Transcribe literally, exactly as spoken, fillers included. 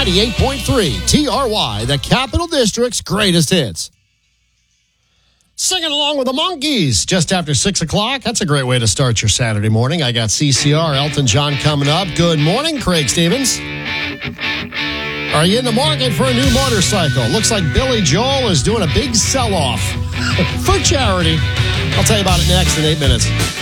ninety-eight point three T R Y, the Capital District's greatest hits. Singing along with the Monkees just after six o'clock. That's a great way to start your Saturday morning. I got C C R, Elton John coming up. Good morning, Craig Stevens. Are you in the market for a new motorcycle? Looks like Billy Joel is doing a big sell-off for charity. I'll tell you about it next in eight minutes.